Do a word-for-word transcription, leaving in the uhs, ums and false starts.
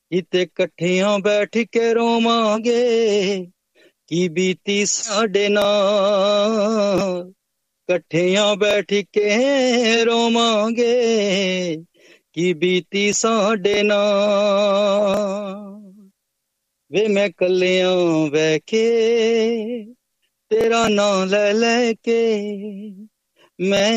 ਕਿਤੇ ਇਕੱਠਿਆਂ ਬੈਠ ਕੇ ਰੋਵਾਂਗੇ, ਕੀ ਬੀਤੀ ਸਾਡੇ ਨਾਲ। ਇਕੱਠਿਆਂ ਬੈਠ ਕੇ ਰੋਵਾਂਗੇ, ਕੀ ਬੀਤੀ ਸਾਡੇ ਨਾਲ। ਵੇ ਮੈਂ ਕੱਲਿਆਂ ਬਹਿ ਕੇ ਤੇਰਾ ਨਾਂ ਲੈ ਲੈ ਕੇ, ਮੈਂ